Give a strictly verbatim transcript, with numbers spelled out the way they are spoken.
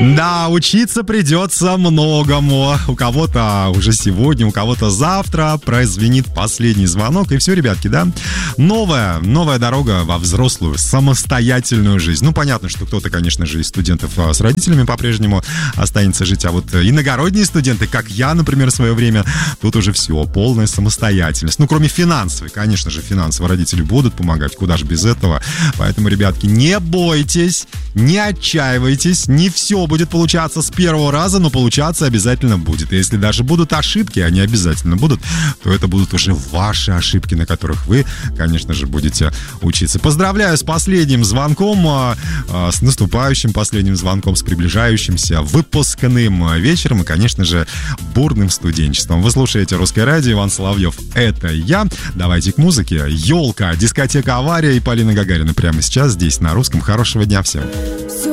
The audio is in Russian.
Да, учиться придется многому. У кого-то уже сегодня, у кого-то завтра прозвенит последний звонок. И все, ребятки, да? Новая, новая дорога во взрослую, самостоятельную жизнь. Ну, понятно, что кто-то, конечно же, из студентов с родителями по-прежнему останется жить. А вот иногородние студенты, как я, например, в свое время, тут уже все, полная самостоятельность. Ну, кроме финансовой, конечно же, финансово родители будут помогать. Куда же без этого? Поэтому, ребятки, не бойтесь, не отчаивайтесь. Не все будет получаться с первого раза, но получаться обязательно будет. И если даже будут ошибки, они обязательно будут, то это будут уже ваши ошибки, на которых вы, конечно же, будете учиться. Поздравляю с последним звонком, с наступающим последним звонком, с приближающимся выпускным вечером и, конечно же, бурным студенчеством. Вы слушаете «Русское радио», Иван Соловьев, это я. Давайте к музыке. «Елка», дискотека «Авария» и Полина Гагарина прямо сейчас здесь на Русском. Хорошего дня всем.